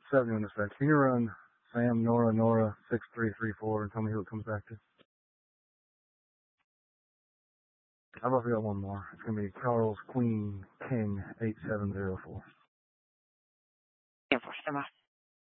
70 in a sec. Can you run Sam, Nora, 6334 and tell me who it comes back to? How about we got one more? It's going to be Charles Queen King 8704. 電報してます。